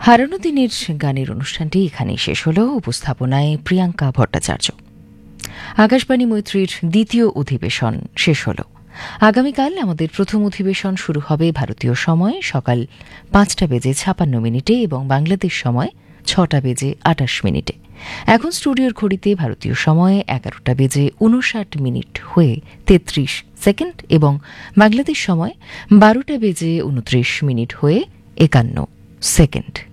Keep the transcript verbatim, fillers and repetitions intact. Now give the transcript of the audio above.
হারানো দিনের গানের অনুষ্ঠানটি এখানেই শেষ হল। উপস্থাপনায় প্রিয়াঙ্কা ভট্টাচার্য। আকাশবাণী মৈত্রীর দ্বিতীয় অধিবেশন শেষ হল। আগামীকাল আমাদের প্রথম অধিবেশন শুরু হবে ভারতীয় সময় সকাল পাঁচটা বেজে ছাপান্ন মিনিটে এবং বাংলাদেশ সময় ছটা বেজে আটাশ মিনিটে। এখন স্টুডিওর ঘড়িতে ভারতীয় সময়ে এগারোটা বেজে উনষাট মিনিট হয়ে তেত্রিশ সেকেন্ড এবং বাংলাদেশ সময় বারোটা বেজে উনত্রিশ মিনিট হয়ে একান্ন সেকেন্ড।